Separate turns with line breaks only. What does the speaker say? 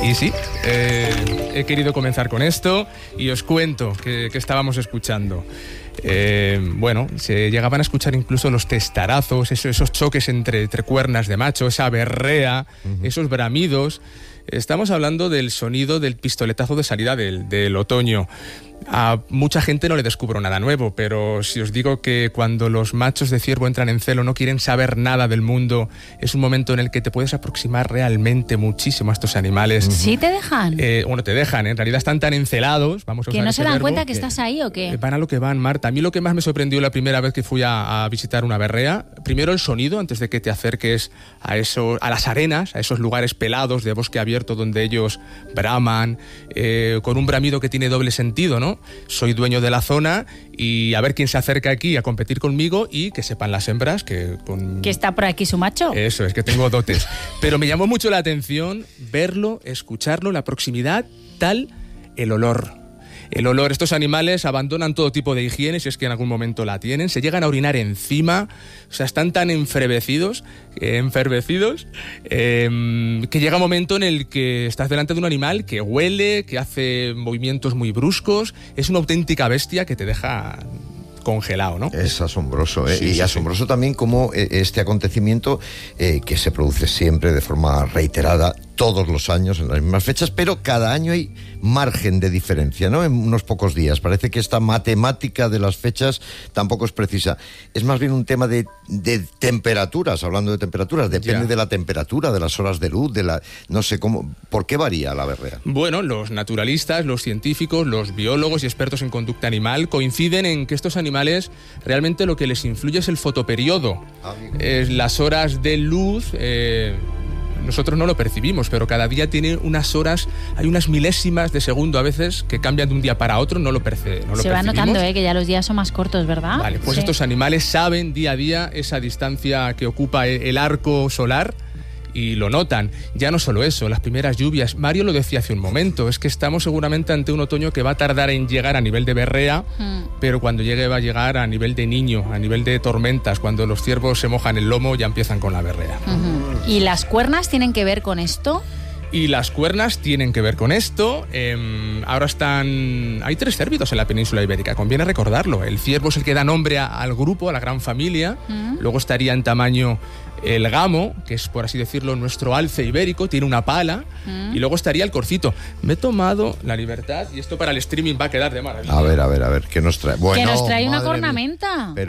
Y sí, he querido comenzar con esto y os cuento que estábamos escuchando. Bueno, se llegaban a escuchar incluso los testarazos, esos choques entre cuernas de macho, esa berrea, esos bramidos. Estamos hablando del sonido del pistoletazo de salida del otoño. A mucha gente no le descubro nada nuevo, pero si os digo que cuando los machos de ciervo entran en celo no quieren saber nada del mundo, es un momento en el que te puedes aproximar realmente muchísimo a estos animales.
¿Sí te dejan?
Bueno, te dejan, en realidad están tan encelados, vamos a usar
¿Que no
ese
se dan
verbo,
cuenta que estás ahí o qué?
Van a lo que van, Marta. A mí lo que más me sorprendió la primera vez que fui a visitar una berrea, primero el sonido, antes de que te acerques a las arenas, a esos lugares pelados de bosque abierto donde ellos braman, con un bramido que tiene doble sentido, ¿no? Soy dueño de la zona y a ver quién se acerca aquí a competir conmigo y que sepan las hembras que...
¿Que está por aquí su macho?
Eso, es que tengo dotes. Pero me llamó mucho la atención verlo, escucharlo, la proximidad, el olor. El olor, estos animales abandonan todo tipo de higiene, si es que en algún momento la tienen, se llegan a orinar encima, o sea, están tan enfervecidos, que llega un momento en el que estás delante de un animal que huele, que hace movimientos muy bruscos, es una auténtica bestia que te deja congelado, ¿no? Es asombroso, ¿eh?
Sí, y asombroso también cómo este acontecimiento que se produce siempre de forma reiterada, todos los años en las mismas fechas, pero cada año hay margen de diferencia, ¿no? En unos pocos días. Parece que esta matemática de las fechas tampoco es precisa. Es más bien un tema de temperaturas, hablando de temperaturas. Depende de la temperatura, de las horas de luz, no sé cómo. ¿Por qué varía la berrea?
Bueno, los naturalistas, los científicos, los biólogos y expertos en conducta animal coinciden en que estos animales realmente lo que les influye es el fotoperiodo. Es las horas de luz. Nosotros no lo percibimos, pero cada día tiene unas horas, hay unas milésimas de segundo a veces que cambian de un día para otro, no lo percibimos.
Se va notando, que ya los días son más cortos, ¿verdad?
Vale, pues estos animales saben día a día esa distancia que ocupa el arco solar y lo notan. Ya no solo eso, las primeras lluvias. Mario lo decía hace un momento, es que estamos seguramente ante un otoño que va a tardar en llegar a nivel de berrea, pero cuando llegue va a llegar a nivel de niño, a nivel de tormentas. Cuando los ciervos se mojan el lomo ya empiezan con la berrea.
¿Y las cuernas tienen que ver con esto?
Y las cuernas tienen que ver con esto. Ahora hay 3 cérvidos en la península ibérica, conviene recordarlo. El ciervo es el que da nombre al grupo, a la gran familia. Luego estaría en tamaño el gamo, que es, por así decirlo, nuestro alce ibérico, tiene una pala. Y luego estaría el corcito. Me he tomado la libertad, y esto para el streaming va a quedar de maravilla.
A ver, ¿qué nos trae?
Bueno, que nos trae una cornamenta.